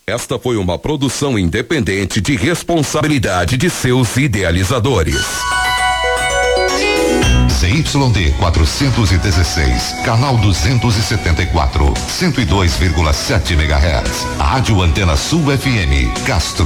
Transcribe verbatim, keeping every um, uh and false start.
Esta foi uma produção independente de responsabilidade de seus idealizadores. Z Y D quatrocentos e dezesseis, canal duzentos e setenta e quatro, cento e dois vírgula sete megahertz. Rádio Antena Sul F M, Castro.